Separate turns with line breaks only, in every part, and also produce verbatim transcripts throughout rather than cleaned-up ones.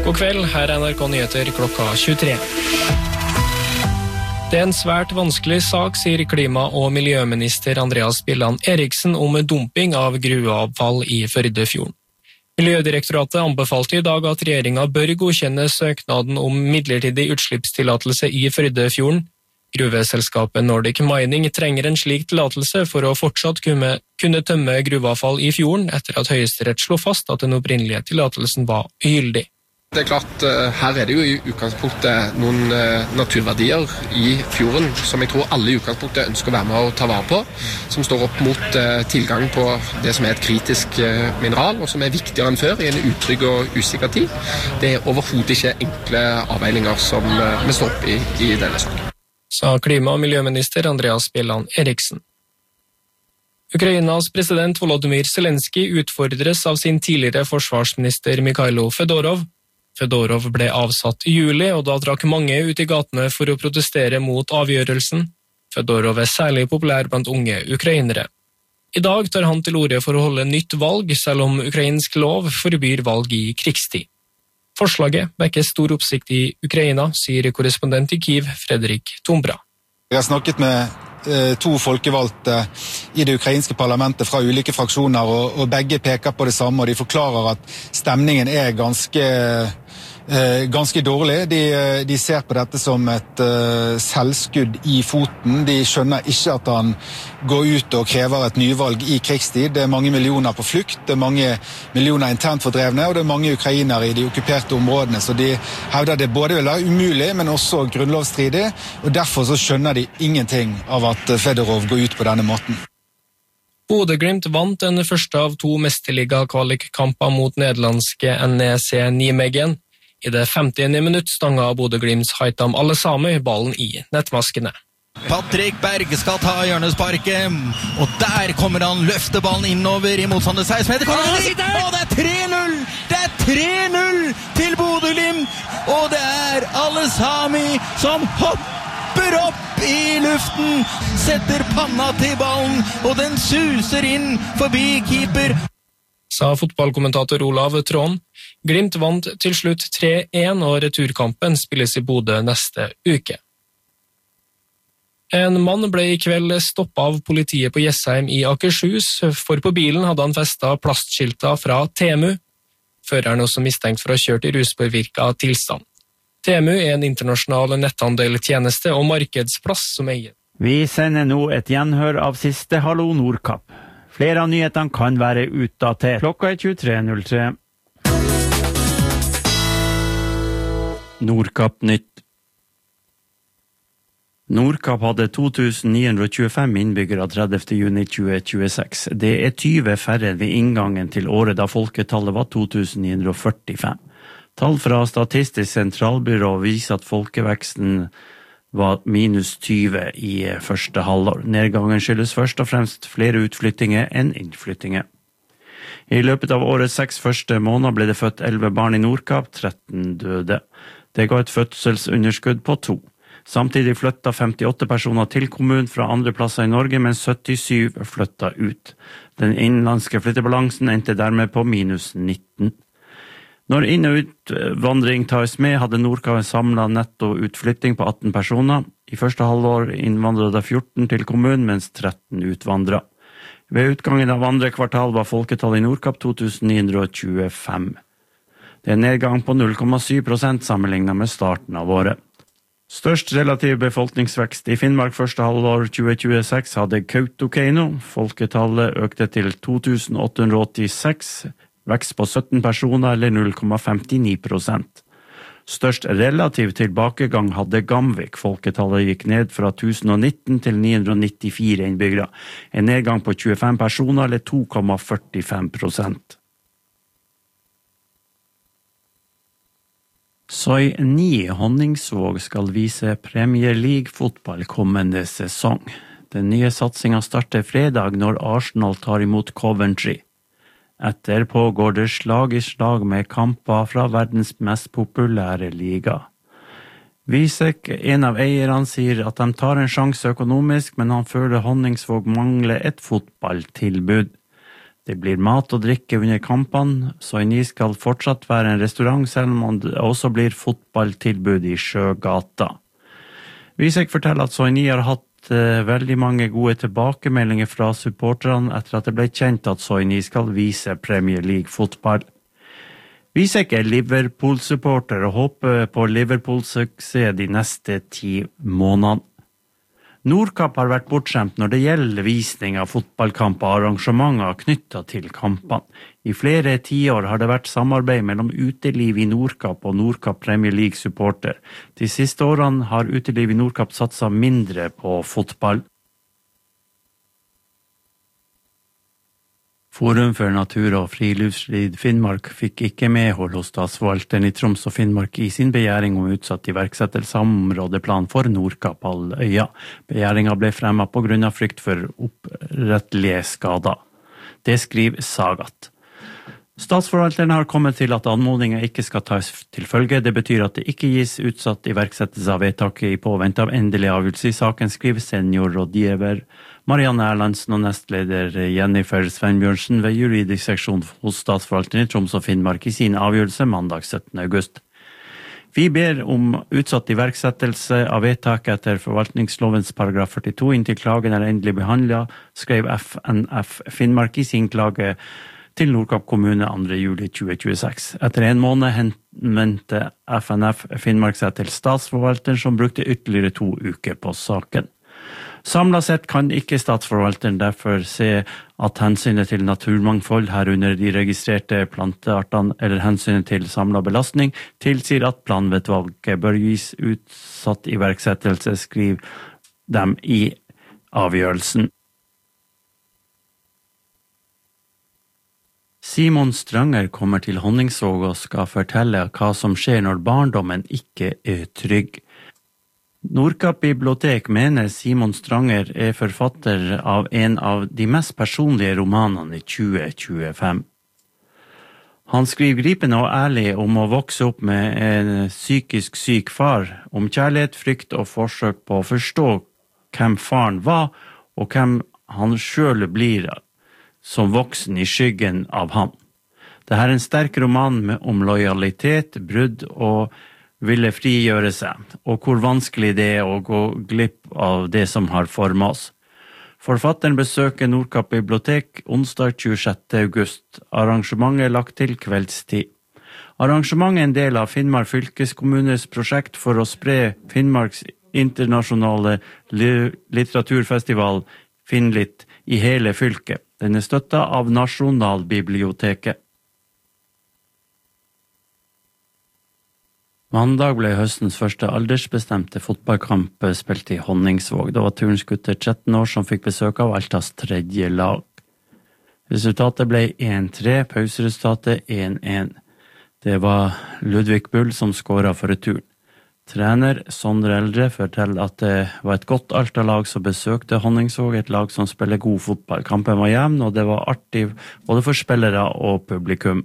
God kveld, her er N R K Nyheter klokka tjuetre. Det er en svært vanskelig sak, sier klima- og miljøminister Andreas Bjelland Eriksen om dumping av gruveavfall i Førdefjorden. Miljødirektoratet anbefalte i dag at regjeringen bør godkjenne søknaden om midlertidig utslippstillatelse i Førdefjorden. Gruveselskapet Nordic Mining trenger en slik tillatelse for å fortsatt kunne, kunne tømme gruveavfall i fjorden etter at Høyesterett slo fast at den opprinnelige tillatelsen var ugyldig.
Det er klart, her er det jo i utgangspunktet noen naturverdier i fjorden som jeg tror alle i utgangspunktet ønsker å være med og ta vare på, som står opp mot tilgang på det som er et kritisk mineral, og som er viktigere enn før i en utrygg og usikker tid. Det er overhodet ikke enkle avveininger som vi står opp i i denne saken.
Sa klima- og miljøminister Andreas Bjelland Eriksen. Ukrainas president Volodymyr Zelensky utfordres av sin tidligere forsvarsminister Mikhailo Fedorov. Fedorov ble avsatt i juli, og da drakk mange ut i gatene for å protestere mot avgjørelsen. Fedorov er særlig populær blant unge ukrainere. I dag tar han til orde for å holde nytt valg, selv om ukrainsk lov forbyr valg i krigstid. Forslaget vekker stor oppsikt i Ukraina, sier korrespondent i Kyiv, Fredrik Tombra.
Jeg har snakket med to folkevalgte i det ukrainske parlamentet fra ulike fraksjoner, og, og begge peker på det samme, og de forklarer at stemningen er ganske, eh, ganske dårlig. De, de ser på dette som et eh, selvskudd i foten. De skjønner ikke at han går ut og krever et nyvalg i krigstid. Det er mange millioner på flukt, det er mange millioner internt fordrevne, og det er mange ukrainere i de okkuperte områdene, så de hevder det både vil være umulig, men også grunnlovsstridig, og derfor så skjønner de ingenting av at Fedorov går ut på denne måten.
Bodø/Glimt vant den første av to mesterliga-kvalikkamper mot nederlandske N E C Nijmegen. I det femtiende minutt stanga Bodø/Glimts Haitham Allesame ballen i nettmaskene.
Patrick Berg skal ta hjørnesparket, og der kommer han, løfter ballen innover i motstander seksten meter. Og det er tre null! Det er tre null til Bodø/Glimt, og det er Allesame som hopper opp i luften, setter panna til ballen, og den suser inn forbi keeper.
Sa fotballkommentator Olav Trån. Glimt vant til slutt tre én, og returkampen spilles i Bodø neste uke. En mann ble i kveld stoppet av politiet på Jessheim i Akershus, for på bilen hadde han festet plastskilter fra Temu. Føreren er også mistenkt for å ha kjørt i ruspåvirket tilstand. Temu er en internasjonal netthandeltjeneste og markedsplass som eier.
Vi sender nå et gjenhør av siste Hallo Nordkapp. Flere av nyhetene kan være utdatert. Klokka er tjuetre null tre. Nordkapp nytt. Nordkapp hadde to tusen ni hundre tjuefem innbyggere tredivte juni tjue tjueseks. Det er tyve færre ved inngangen til året da folketallet var to tusen ni hundre førtifem. Tall fra Statistisk sentralbyrå viser at folkeveksten var minus tyve i første halvår. Nedgangen skyldes først og fremst flere utflyttinger enn innflyttinger. I løpet av årets seks første måneder ble det født elleve barn i Nordkapp, tretten døde. Det ga et fødselsunderskudd på to. Samtidig flyttet femtiåtte personer til kommunen fra andre plasser i Norge, mens syttisju flyttet ut. Den innenlandske flyttebalansen endte dermed på minus nitten. Når inn- og utvandring tas med, hadde Nordkapp en samlet netto utflytting på atten personer. I første halvår innvandret det fjorten til kommunen, mens tretten utvandret. Ved utgangen av andre kvartal var folketallet i Nordkapp to tusen ni hundre tjuefem. Det er en nedgang på null komma syv prosent sammenlignet med starten av året. Størst relativ befolkningsvekst i Finnmark første halvår tjue tjueseks hadde Kautokeino. Folketallet økte til to tusen åtte hundre åttiseks, vekst på sytten personer eller null komma femtini prosent. Størst relativ tilbakegang hadde Gamvik. Folketallet gikk ned fra tusen og nitten til ni hundre nittifire innbyggere. En nedgang på tjuefem personer eller to komma førtifem prosent. Soy ni Honningsvåg skal vise Premier League-fotball kommende sesong. Den nye satsingen starter fredag når Arsenal tar imot Coventry. Etterpå går det slag i slag med kamper fra verdens mest populære liga. Visek, en av eierne, sier at de tar en sjanse økonomisk, men han føler Honningsvåg mangler et fotballtilbud. Det blir mat og drikke under kampene, Soigny skal fortsatt være en restaurant, selv om det også blir fotballtilbud i Sjøgata. Wiesek forteller at Soigny har hatt eh, veldig mange gode tilbakemeldinger fra supporterne etter at det ble kjent at Soigny skal vise Premier League-fotball. Wiesek er Liverpool-supporter og håper på Liverpool-suksess de neste ti månedene. Nordkapp har vært bortskjemt når det gjelder visning av fotballkamper og arrangementer knyttet til kampene. I flere tiår har det vært samarbeid mellom Uteliv i Nordkapp og Nordkapp Premier League supporter. De siste årene har Uteliv i Nordkapp satset mindre på fotball. Forum for natur og friluftsliv Finnmark fikk ikke medhold hos statsforvalteren i Troms og Finnmark i sin begjæring om utsatt iverksettelse av områdeplan for Nordkapphalvøya. Begjæringen ble fremmet på grunn av frykt for opprettelige skader. Det skriver Sagat. Statsforvalteren har kommet til at anmodningen ikke skal tas til følge. Det betyr at det ikke gis utsatt iverksettelse av vedtaket i påvente av endelig avgjørelse i saken, skriver seniorrådgiver Marianne Erlandsen og nestleder Jennifer Svenbjørnsen ved juridisk seksjon hos statsforvalteren i Troms og Finnmark i sin avgjørelse mandag syttende august. Vi ber om utsatt iverksettelse av vedtaket etter forvaltningslovens paragraf førtito inntil klagen er endelig behandlet, skrev F N F Finnmark i sin klage til Nordkapp kommune andre juli tjue tjueseks. Etter en måned henvendte F N F Finnmark seg til statsforvalteren som brukte ytterligere to uker på saken. Samlet sett kan ikke statsforvalteren derfor se at hensynet til naturmangfold herunder de registrerte planteartene eller hensynet til samlet belastning tilsier at planvedvalget bør gis utsatt iverksettelse, skriver dem i avgjørelsen. Simon Stranger kommer til Honningsvåg og skal fortelle hva som skjer når barndommen ikke er trygg. Nordkapp bibliotek mener Simon Stranger er forfatter av en av de mest personlige romanene i tjue tjuefem. Han skriver gripende og ærlig om å vokse opp med en psykisk syk far, om kjærlighet, frykt og forsøk på å forstå hvem faren var, og hvem han selv blir som voksen i skyggen av han. Dette er en sterk roman om lojalitet, brudd og ville frigjøre seg, og hvor vanskelig det er å gå glipp av det som har formet oss. Forfatteren besøker Nordkapp bibliotek onsdag tjuesjette august. Arrangementet er lagt til kveldstid. Arrangementet er en del av Finnmark fylkeskommunes prosjekt for å spre Finnmarks internasjonale litteraturfestival Finnlitt i hele fylket. Den er støttet av Nasjonalbiblioteket. Mandag ble høstens første aldersbestemte fotballkamp spilt i Honningsvåg. Det var turnskutter tretten år som fikk besøk av Altas tredje lag. Resultatet ble en tre, pauseresultatet en en. Det var Ludvig Bull som skåret for returen. Trener Sondre Eldre forteller at det var et godt Alta-lag som besøkte Honningsvåg, et lag som spiller god fotball. Kampen var jevn, og det var artig både for spillere og publikum.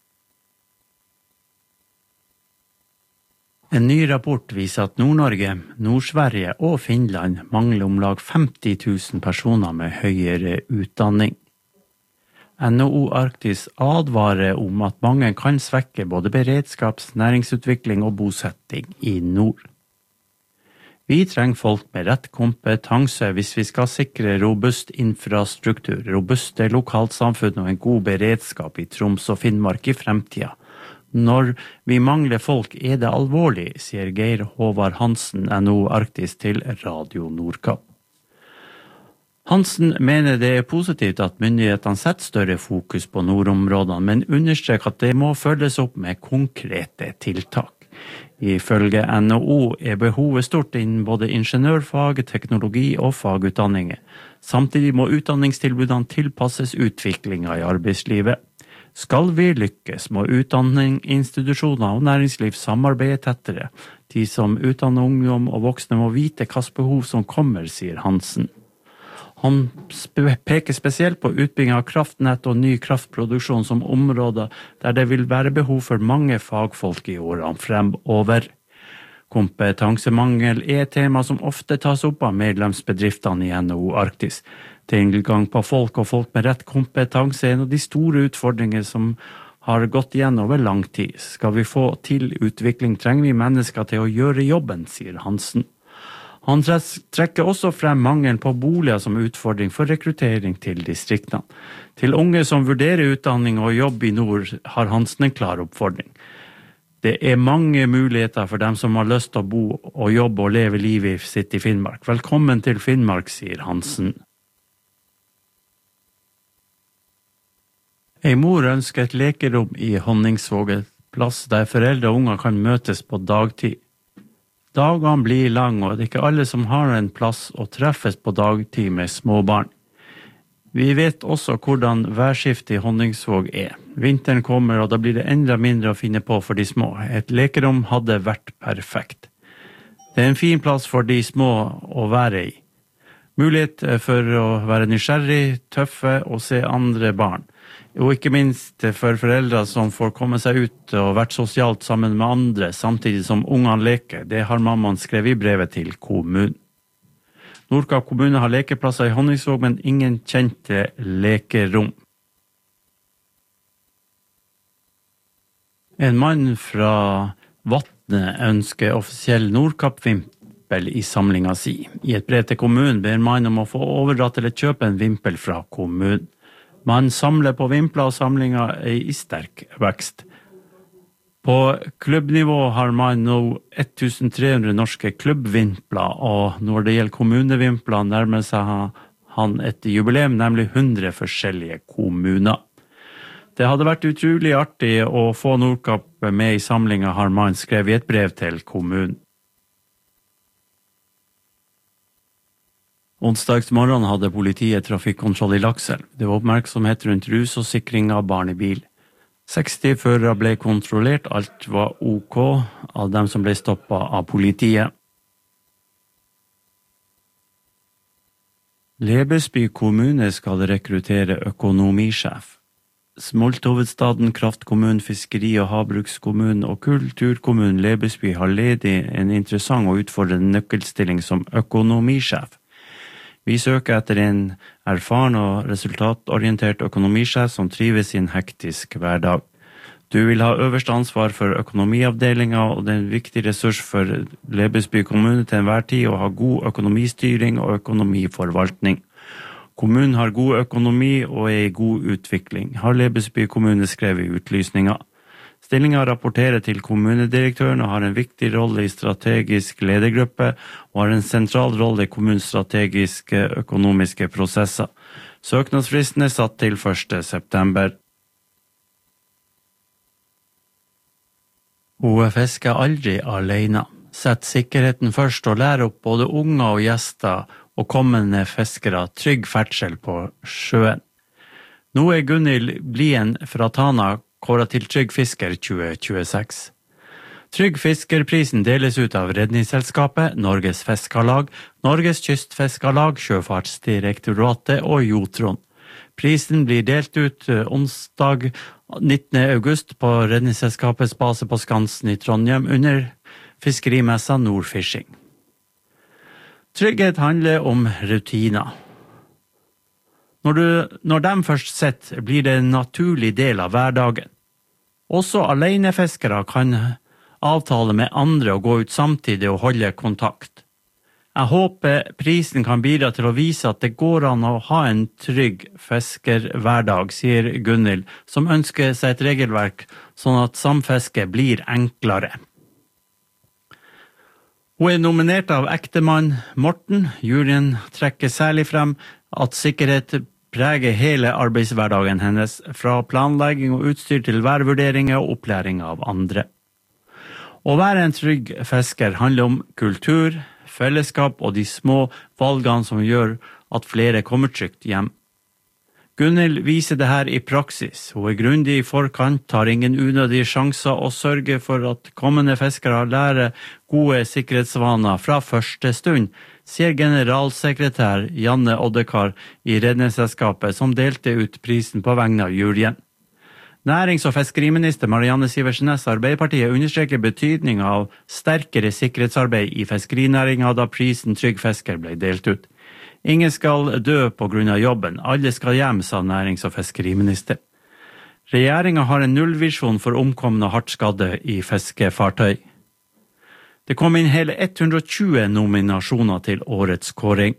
En ny rapport viser at Nord-Norge, Nord-Sverige og Finland mangler om lag femti tusen personer med høyere utdanning. N H O Arktis advarer om at mange kan svekke både beredskaps-, næringsutvikling og bosetting i nord. Vi trenger folk med rett kompetanse hvis vi skal sikre robust infrastruktur, robuste lokalsamfunn og en god beredskap i Troms og Finnmark i fremtiden. Når vi mangler folk er det alvorlig, sier Geir Håvard Hansen, N H O Arktis til Radio Nordkapp. Hansen mener det er positivt at myndighetene setter større fokus på nordområdene, men understreker at det må følges opp med konkrete tiltak. Ifølge N H O er behovet stort innen både ingeniørfag, teknologi og fagutdanninger. Samtidig må utdanningstilbudene tilpasses utviklingen i arbeidslivet. Skal vi lykkes, må utdanning, institusjoner og næringsliv samarbeide tettere. De som utdanner ungdom og voksne må vite hvilke behov som kommer, sier Hansen. Han peker spesielt på utbygging av kraftnett og ny kraftproduksjon som områder der det vil være behov for mange fagfolk i årene fremover. Kompetansemangel er et tema som ofte tas opp av medlemsbedriftene i N H O Arktis. Tilgang på folk og folk med rett kompetanse er en av de store utfordringer som har gått igjen over lang tid. Skal vi få til utvikling, trenger vi mennesker til å gjøre jobben, sier Hansen. Han trekker også frem mangelen på boliger som utfordring for rekruttering til distriktene. Til unge som vurderer utdanning og jobb i nord, har Hansen en klar oppfordring. Det er mange muligheter for dem som har lyst til å bo og jobbe og leve livet sitt i Finnmark. Velkommen til Finnmark, sier Hansen. Ei mor ønsker et lekerom i Honningsvåg, plass der foreldre og unger kan møtes på dagtid. Dagene blir lang, og det er ikke alle som har en plass å treffes på dagtid med små barn. Vi vet også hvordan værskiftet i Honningsvåg er. Vinteren kommer, og da blir det enda mindre å finne på for de små. Et lekerom hadde vært perfekt. Det er en fin plass for de små å være i. Mulighet for å være nysgjerrig, tøffe og se andre barn. Og ikke minst for foreldre som får komme seg ut og vært sosialt sammen med andre, samtidig som ungene leker. Det har mammaen skrevet i brevet til kommunen. Nordkapp kommune har lekeplasser i Honningsvåg, men ingen kjente lekerom. En mann fra Vatne ønsker offisiell Nordkapp-vimpel i samlinga si. I et brev til kommunen ber mannen om å få overdratt eller kjøpe en vimpel fra kommunen. Man samler på vimpler, og samlinga er i sterk vekst. På klubbnivå har man nå tretten hundre norske klubbvimpler, og når det gjelder kommunevimpler nærmer seg han et jubileum, nemlig hundre forskjellige kommuner. Det hadde vært utrolig artig å få Nordkapp med i samlinga, har man skrevet i et brev til kommunen. Onsdagsmorgen hadde politiet trafikkontroll i Lakselv. Det var oppmerksomhet rundt rus og sikring av barn i bil. seksti førere ble kontrollert, alt var ok av dem som ble stoppet av politiet. Lebesby kommune skal rekruttere økonomisjef. Smolthovedstaden, kraftkommunen, fiskeri- og havbrukskommunen og kulturkommunen Lebesby har ledig en interessant og utfordrende nøkkelstilling som økonomisjef. Vi søker etter en erfaren og resultatorientert økonomisjef som trives i en hektisk hverdag. Du vil ha øverste ansvar for økonomiavdelinga, og det er en viktig ressurs for Lebesby kommune til enhver tid å ha god økonomistyring og økonomiforvaltning. Kommunen har god økonomi og er i god utvikling, har Lebesby kommune skrevet i utlysninga. Stillingen rapporterer til kommunedirektøren og har en viktig rolle i strategisk ledergruppe og har en sentral rolle i kommunens strategiske økonomiske prosesser. Søknadsfristen er satt til første september. O F fisker aldri alene. Sett sikkerheten først og lær opp både unger og gjester og kommende fiskere trygg ferdsel på sjøen. Nå er Gunhild Blien fra Tana kåret til Trygg Fisker tjue tjueseks. Trygg Fiskerprisen deles ut av Redningsselskapet, Norges Fiskarlag, Norges Kystfiskarlag, Sjøfartsdirektoratet og Jotron. Prisen blir delt ut onsdag nittende august på Redningsselskapets base på Skansen i Trondheim under fiskerimessa Nordfishing. Trygghet handler om rutiner. Når, du, når de først sitter, blir det en naturlig del av hverdagen. Også alenefiskere kan avtale med andre å gå ut samtidig og holde kontakt. Jeg håper prisen kan bidra til å vise at det går an å ha en trygg fiskerhverdag, sier Gunhild, som ønsker seg et regelverk sånn at samfiske blir enklere. Hun er nominert av ektemann Morten. Juryen trekker særlig frem at sikkerhet preger hele arbeidshverdagen hennes, fra planlegging og utstyr til værvurderinger og opplæring av andre. Å være en trygg fisker handler om kultur, fellesskap og de små valgene som gjør at flere kommer trygt hjem. Gunhild viser det her i praksis. Hun er grundig i forkant, tar ingen unødige sjanser og sørger for at kommende fiskere lærer gode sikkerhetsvaner fra første stund, sier generalsekretær Janne Oddekar i Redningsselskapet, som delte ut prisen på vegne av juryen. Nærings- og fiskeriminister Marianne Sivertsen-Næss Arbeiderpartiet understreker betydningen av sterkere sikkerhetsarbeid i fiskerinæringen da prisen Trygg Fisker ble delt ut. Ingen skal dø på grunn av jobben, alle skal hjem, sa nærings- og fiskeriminister. Regjeringen har en nullvisjon for omkomne og hardt skadde i fiskefartøy. Det kom inn hele hundre og tjue nominasjoner til årets kåring.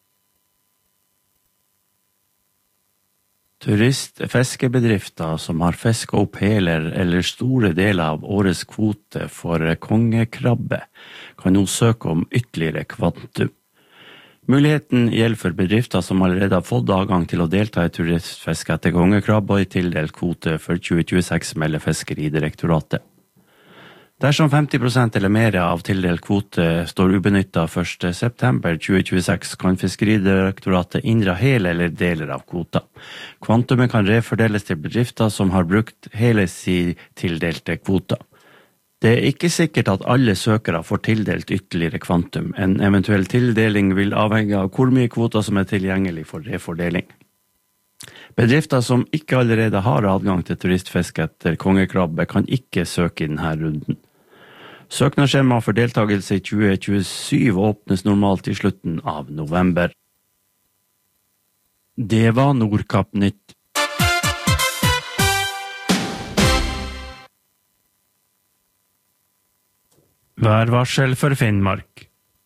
Turistfiskebedrifter som har fisket opp hele eller store deler av årets kvote for kongekrabbe, kan nå søke om ytterligere kvantum. Muligheten gjelder for bedrifter som allerede har fått adgang til å delta i turistfiske etter kongekrabbe og i tildelt kvote for tjue tjueseks, melder Fiskeridirektoratet. Dersom femti prosent eller mer av tildelt kvote står ubenyttet første september tjue tjueseks, kan Fiskeridirektoratet inndra hele eller deler av kvota. Kvantumet kan refordeles til bedrifter som har brukt hele sin tildelte kvota. Det er ikke sikkert at alle søkere får tildelt ytterligere kvantum. En eventuell tildeling vil avhenge av hvor mye kvota som er tilgjengelig for refordeling. Bedrifter som ikke allerede har adgang til turistfiske etter kongekrabbe kan ikke søke i denne runden. Søknadsskjema for deltakelse i tjue tjuesyv åpnes normalt i slutten av november. Det var Nordkapp Nytt. Værvarsel for Finnmark.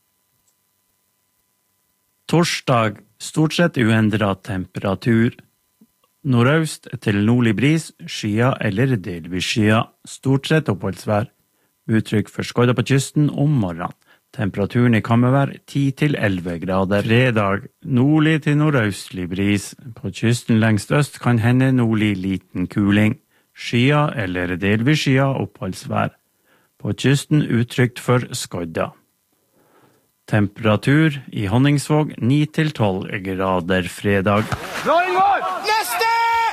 Torsdag, stort sett uendret temperatur. Nordøst til nordlig bris, skya eller delvis skya. Stort sett oppholdsvær. Uttrykk for skodder på kysten om morgenen. Temperaturen i Kammervær ti til elleve grader. Fredag, nordlig til nordøstlig bris. På kysten lengst øst kan hende nordlig liten kuling. Skya eller delvis skya oppholdsvær. På kysten uttrykt for skodda. Temperatur i Honningsvåg ni til tolv grader fredag.
Neste!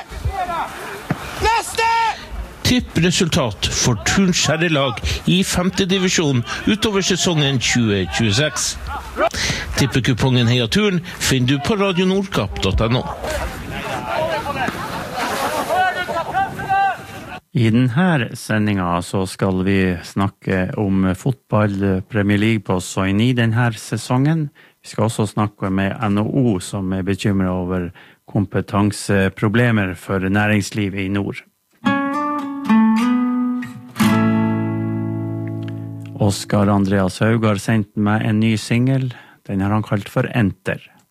Neste! Tippresultat for Turns herrelag i femte divisjon utover sesongen tjue tjueseks. Tippekupongen Heia Turn finner du på radio nordkapp punktum no.
I denne sendingen så skal vi snakke om fotball Premier League på Soini denne sesongen. Vi skal også snakke med N H O som er bekymret over kompetanseproblemer for næringslivet i nord. Oskar Andreas Haug har sendt meg en ny single. Den har han kalt for Enter.